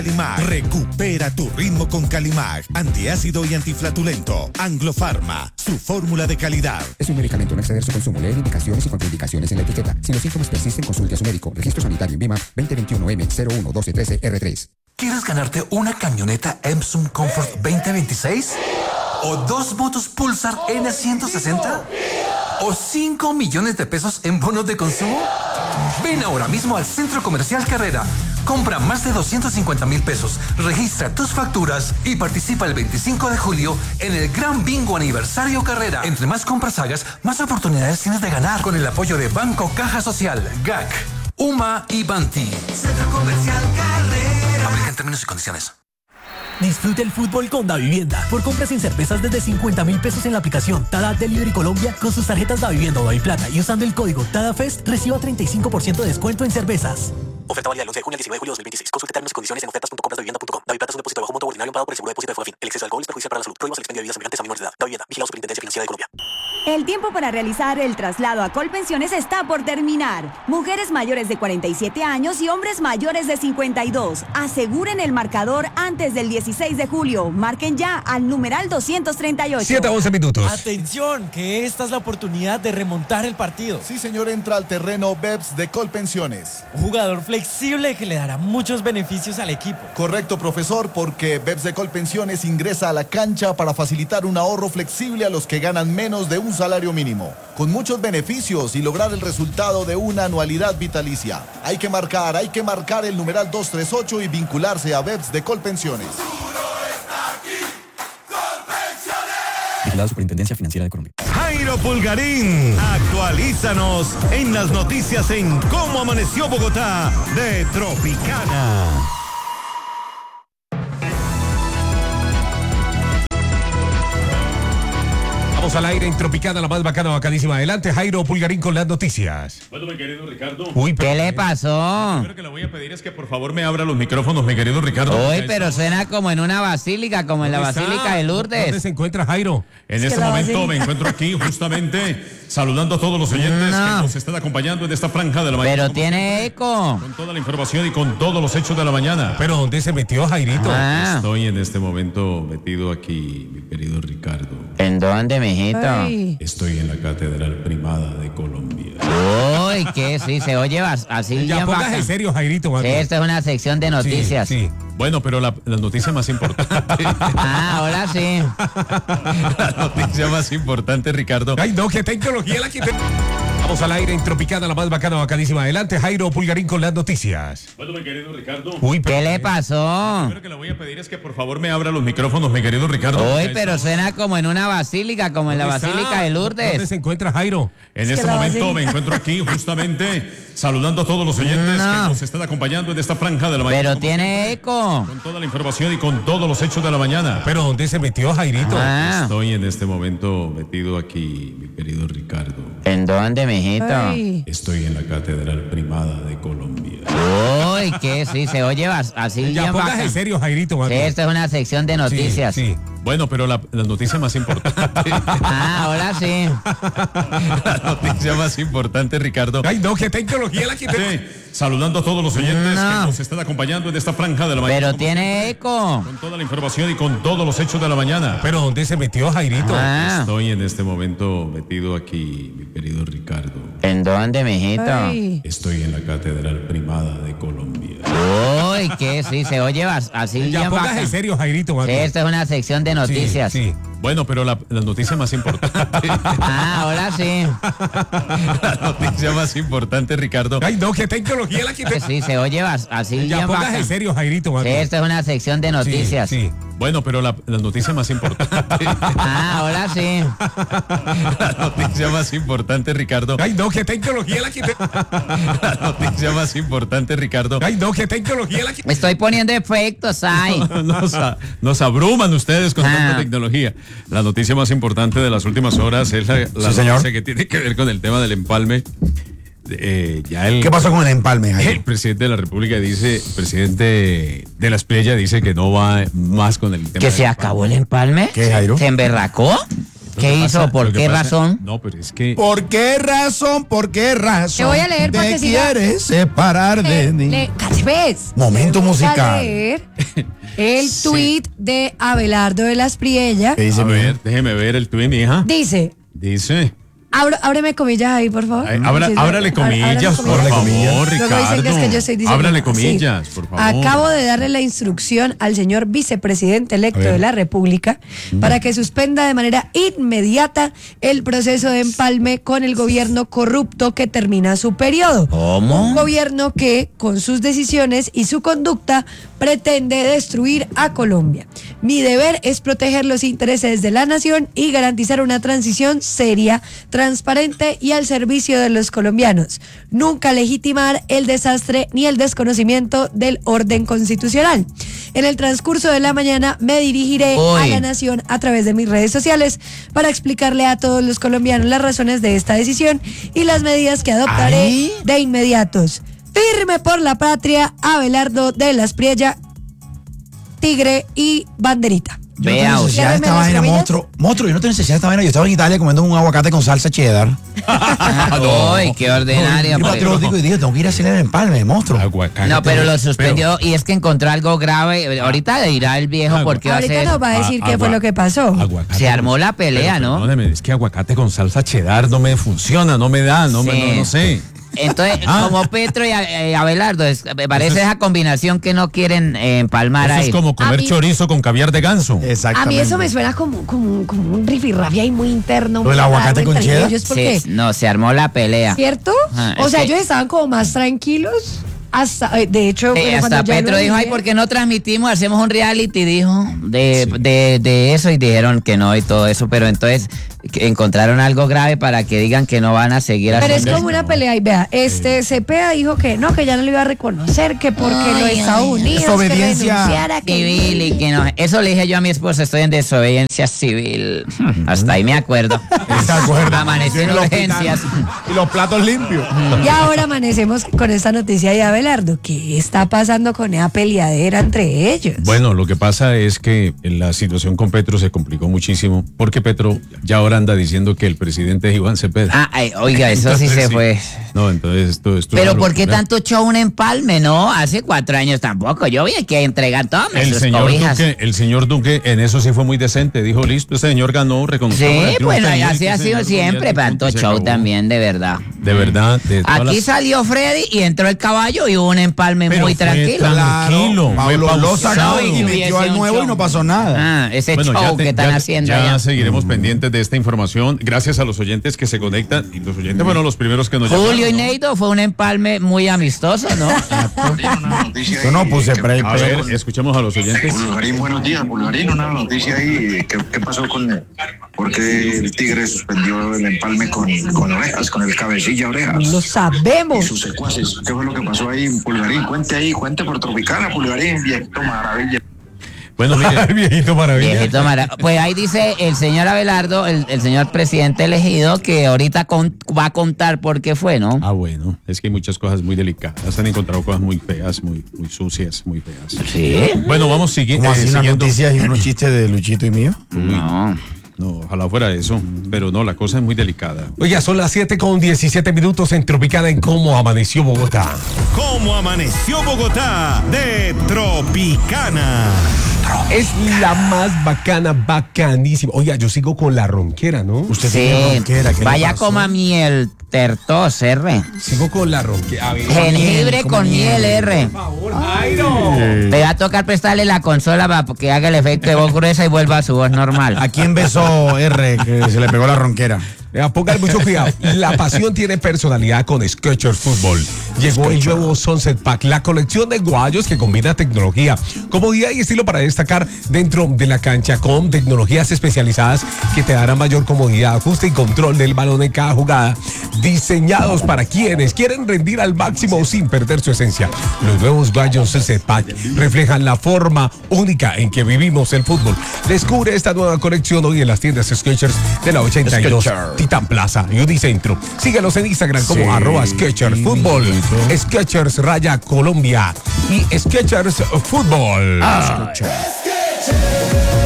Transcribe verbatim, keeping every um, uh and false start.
Calimag. Recupera tu ritmo con Calimag. Antiácido y antiflatulento. Anglo-Pharma. Su fórmula de calidad. Es un medicamento, no exceder su consumo. Leer indicaciones y contraindicaciones en la etiqueta. Si los síntomas persisten, consulte a su médico. Registro sanitario en Vima veinte veintiuno M cero uno doce trece R tres. ¿Quieres ganarte una camioneta Epson Comfort veinte veintiséis? ¿O dos motos Pulsar N ciento sesenta? ¿O cinco millones de pesos en bonos de consumo? Ven ahora mismo al Centro Comercial Carrera. Compra más de doscientos cincuenta mil pesos, registra tus facturas y participa el veinticinco de julio en el Gran Bingo Aniversario Carrera. Entre más compras hagas, más oportunidades tienes de ganar con el apoyo de Banco Caja Social, G A C, U M A y Banti. Centro Comercial Carrera. Aplica en términos y condiciones. Disfrute el fútbol con Davivienda. Por compras en cervezas desde cincuenta mil pesos en la aplicación Tada Delivery Colombia con sus tarjetas Davivienda o Daviplata y usando el código TADAFEST reciba treinta y cinco por ciento de descuento en cervezas. Oferta válida del once de junio al diecinueve de julio de dos mil veintiséis. Consulte términos y condiciones en ofertas punto compras davivienda punto com. Daviplata es un depósito de bajo monto ordinario pagado por el seguro de depósito de Fobafin. El exceso de alcohol es perjudicial para la salud. Prohíbas el expendio de bebidas semejantes a menores de edad. Davivienda. Vigilado Superintendencia Financiera de Colombia. El tiempo para realizar el traslado a Colpensiones está por terminar. Mujeres mayores de cuarenta y siete años y hombres mayores de cincuenta y dos. Aseguren el marcador antes del dieciséis de julio. Marquen ya al numeral doscientos treinta y ocho. siete a once minutos. Atención, que esta es la oportunidad de remontar el partido. Sí, señor, entra al terreno B E P S de Colpensiones. Un jugador flexible que le dará muchos beneficios al equipo. Correcto, profesor, porque B E P S de Colpensiones ingresa a la cancha para facilitar un ahorro flexible a los que ganan menos de un salario mínimo, con muchos beneficios y lograr el resultado de una anualidad vitalicia. Hay que marcar, hay que marcar el numeral doscientos treinta y ocho y vincularse a B E P S de Colpensiones. La Superintendencia Financiera de Colombia. Jairo Pulgarín, actualízanos en las noticias en Cómo Amaneció Bogotá de Tropicana. Vamos al aire en Tropicana, la más bacana, bacanísima. Adelante, Jairo Pulgarín con las noticias. Bueno, mi querido Ricardo. Uy, ¿qué le pasó? Lo primero que le voy a pedir es que por favor me abra los micrófonos, mi querido Ricardo. Uy, pero suena como en una basílica, como en la Basílica de Lourdes. ¿Dónde se encuentra Jairo? En este momento me encuentro aquí justamente saludando a todos los oyentes no. que nos están acompañando en esta franja de la mañana. Pero tiene siempre, eco. Con toda la información y con todos los hechos de la mañana. ¿Pero dónde se metió Jairito? Ah. Estoy en este momento metido aquí, mi querido Ricardo. ¿En dónde, mijito? Ay. Estoy en la Catedral Primada de Colombia. Uy, ¿qué? Sí, se oye así. Ya pongas en serio, Jairito. Sí, esto es una sección de noticias. Sí, sí. Bueno, pero la, la noticia más importante. Ah, ahora sí. La noticia más importante, Ricardo. Ay, no, qué tecnología la que te... Vamos al aire en Tropicana, la más bacana, bacanísima. Adelante, Jairo Pulgarín con las noticias. Bueno, mi querido Ricardo. Uy, pero... ¿Qué le pasó? Lo primero que le voy a pedir es que por favor me abra los micrófonos, mi querido Ricardo. Uy, pero suena como en una basílica, como en la Basílica de Lourdes. ¿Dónde se encuentra Jairo? En este momento me encuentro aquí justamente saludando a todos los oyentes no. que nos están acompañando en esta franja de la mañana. Pero tiene eco. Con toda la información y con todos los hechos de la mañana. ¿Pero dónde se metió Jairito? Ah. Estoy en este momento metido aquí, mi querido Ricardo. ¿En dónde, mijito? Ay. Estoy en la Catedral Primada de Colombia. Uy, ¿qué? Sí, se oye así. Ya pongas en serio, Jairito. Sí, esto es una sección de noticias. Sí, sí. Bueno, pero la, la noticia más importante. Ah, ahora sí. La noticia más importante, Ricardo. Ay, no, qué tecnología la que te... Sí, saludando a todos los oyentes no. que nos están acompañando en esta franja de la mañana. Pero tiene eco. Con toda la información y con todos los hechos de la mañana. ¿Pero dónde se metió Jairito? Ah. Estoy en este momento metido aquí, mi querido Ricardo. ¿En dónde, mijito? Ay. Estoy en la Catedral Primada de Colombia. Uy, ¿qué? Sí, se oye así. Ya pongas en serio, Jairito. Sí, esto es una sección de noticias. Sí, sí. Bueno, pero la, la noticia más importante. Ah, ahora sí. La noticia más importante, Ricardo. Ay, no, qué tecnología la que te... Sí, se oye así. Ya pongas en serio, Jairito. Sí, esto es una sección de noticias. Sí, sí. Bueno, pero la, la noticia más importante. Ah, ahora sí. La noticia más importante, Ricardo. Ay, no, qué tecnología la que te... La noticia más importante, Ricardo. Ay, no, qué tecnología la que... Me estoy poniendo efectos, ay. Nos, nos abruman ustedes con ah. tanta tecnología. La noticia más importante de las últimas horas es la, la sí, noticia señor. que tiene que ver con el tema del empalme. Eh, ya el, ¿Qué pasó con el empalme? Ahí? El presidente de la República dice, el presidente de la Espriella dice que no va más con el tema. ¿Que se empalme. acabó el empalme? ¿Qué, Jairo? ¿Se emberracó? ¿Qué hizo? Pasa, ¿Por qué pasa, razón? No, pero es que... ¿Por qué razón? ¿Por qué razón? Te voy a leer para ¿Te que siga. quieres separar de mí? Le, ¿ves? Momento Te voy musical. a leer el Sí. tuit de Abelardo de las Priella. ¿Qué dice A mi ver, hija? déjeme ver el tuit, mi hija. Dice, Dice... abro- ábreme comillas ahí, por favor. Ay, abra- Sí, ábrale ábrale comillas, por Ábrale favor, comillas. Ricardo. Luego dicen que es que yo estoy diciendo. Ábrale Sí. comillas, por favor. Acabo de darle la instrucción al señor vicepresidente electo A ver. de la República para que suspenda de manera inmediata el proceso de empalme con el gobierno corrupto que termina su periodo. ¿Cómo? Un gobierno que, con sus decisiones y su conducta, pretende destruir a Colombia. Mi deber es proteger los intereses de la nación y garantizar una transición seria, transparente y al servicio de los colombianos. Nunca legitimar el desastre ni el desconocimiento del orden constitucional. En el transcurso de la mañana me dirigiré Uy. a la nación a través de mis redes sociales para explicarle a todos los colombianos las razones de esta decisión y las medidas que adoptaré Ay. de inmediatos. Firme por la patria, Abelardo de las Priella, Tigre y Banderita. Yo no Vea, tengo necesidad de ¿Cierreme esta las vaina, comillas? monstruo. Monstruo, yo no tengo necesidad de esta vaina. Yo estaba en Italia comiendo un aguacate con salsa cheddar. Uy, qué ordinario. Y pues. patriótico y dije, tengo que ir a hacer el empalme, monstruo. Aguacate. No, pero lo suspendió Pero- y es que encontró algo grave. Ahorita dirá el viejo Agua- por qué va a Ahorita ser. nos va a decir Ah, qué fue agua- lo que pasó. Aguacate Se con- armó la pelea, Pero ¿no? perdóneme, es que aguacate con salsa cheddar no me funciona, no me da, no, me, Sí. no, no sé. Entonces, Ah. como Petro y eh, Abelardo, es- me parece esa combinación que no quieren eh, empalmar Eso ahí. es como comer A mí- chorizo con caviar de ganso. A Exactamente. mí eso me suena como, como, como un rifirrafe ahí muy interno. ¿Lo muy del aguacate raro con entre cheddar? ellos, ¿por Sí, qué? no, se armó la pelea. ¿Cierto? Ah, o es sea, que- ellos estaban como más tranquilos. Hasta, eh, de hecho, Eh, bueno, hasta cuando ya Petro lo dijo, ay, dije- ¿por qué no transmitimos? Hacemos un reality, dijo, de, de, de eso, y dijeron que no y todo eso, pero entonces que encontraron algo grave para que digan que no van a seguir Pero es haciendo como una pelea. Y vea, este Cepeda dijo que no, que ya no lo iba a reconocer, que porque los Estados Unidos, que Desobediencia renunciara, que civil y que no. Eso le dije yo a mi esposa, estoy en desobediencia civil. Hasta ahí me acuerdo. ¿Se acuerda? Amanecí en el hospital. urgencias. Y los platos limpios. Y ahora amanecemos con esta noticia de Abelardo. ¿Qué está pasando con esa peleadera entre ellos? Bueno, lo que pasa es que la situación con Petro se complicó muchísimo, porque Petro ya ahora anda diciendo que el presidente es Iván Cepeda. Ah, ay, oiga, eso sí Entonces, se fue. No, entonces esto, esto es Pero una ¿por qué locura. tanto show un empalme? No, hace cuatro años tampoco. Yo vi que entregar todas El sus señor, cobijas. Duque, el señor Duque en eso sí fue muy decente. Dijo, listo, ese señor ganó, reconoció. Sí, bueno, y así ha sido siempre, tanto show también, de verdad. De verdad. De todas Aquí las- salió Freddy y entró el caballo y hubo un empalme Pero muy fue tranquilo. tranquilo, Pablo fue lo pausado. sacó y hubiese metió al un nuevo show. y no pasó nada. Ah, ese Bueno, show ya te- que están ya- haciendo ya allá. seguiremos pendientes de esta información. Gracias a los oyentes que se conectan. Y los oyentes, bueno, los primeros que nos Julio y llamaron, ¿no? Neido fue un empalme muy amistoso, ¿no? Yo no puse pre. A ver, escuchemos a los oyentes. Pulgarín, buenos días. Pulgarín, una noticia ahí. ¿Qué, qué pasó con por qué el Tigre suspendió el empalme con, con Orejas, con el cabecilla Orejas? Lo sabemos. Y sus secuaces. ¿Qué fue lo que pasó ahí, Pulgarín? Cuente ahí, cuente por Tropicana, Pulgarín, viejito maravilla. Bueno, mire, viejito maravilla. Viejito mara- Pues ahí dice el señor Abelardo, el, el señor presidente elegido, que ahorita con- va a contar por qué fue, ¿no? Ah, bueno, es que hay muchas cosas muy delicadas. Han encontrado cosas muy feas, muy, muy sucias, muy feas. Sí. Bueno, vamos sigui- ¿Cómo eh, así unas siguiendo. noticias y unos chistes de Luchito y mío? No. No, ojalá fuera eso, pero no, la cosa es muy delicada. Oiga, son las siete con diecisiete minutos en Tropicana en Cómo Amaneció Bogotá. ¿Cómo amaneció Bogotá? De Tropicana. Es la más bacana, bacanísima. Oiga, yo sigo con la ronquera, ¿no? Usted Sí. tiene ronquera, ¿qué le Vaya pasó? coma miel tertos, R. Sigo con la ronquera. A ver. Jengibre como con miel, miel. R. Jairo. Te va a tocar prestarle la consola para que haga el efecto de voz gruesa y vuelva a su voz normal. ¿A quién besó R que se le pegó la ronquera? Vea, pongan mucho cuidado. La pasión tiene personalidad con Skechers Fútbol. Llegó el nuevo Sunset Pack, la colección de guayos que combina tecnología, comodidad y estilo para destacar dentro de la cancha con tecnologías especializadas que te darán mayor comodidad, ajuste y control del balón en cada jugada. Diseñados para quienes quieren rendir al máximo sin perder su esencia. Los nuevos guayos Sunset Pack reflejan la forma única en que vivimos el fútbol. Descubre esta nueva colección hoy en las tiendas Skechers de la ochenta y dos. Skechers. Titán Plaza y Unicentro. Síguenos en Instagram como Sí, arroba Skechers Fútbol, amiguito. Skechers Raya Colombia y Skechers Fútbol. Skechers.